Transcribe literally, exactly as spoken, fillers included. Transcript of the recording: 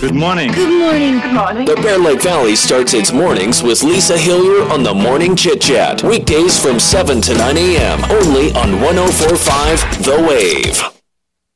Good morning. Good morning. Good morning. The Bear Lake Valley starts its mornings with Lisa Hillier on the Morning Chit Chat. Weekdays from seven to nine a.m. only on one oh four point five The Wave.